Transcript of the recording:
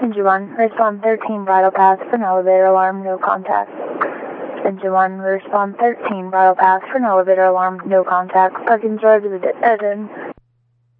Engine 1, respond 13, bridle path for an elevator alarm, no contact. Engine 1, respond 13, bridle path for an elevator alarm, no contact. Parking drive to the dead end.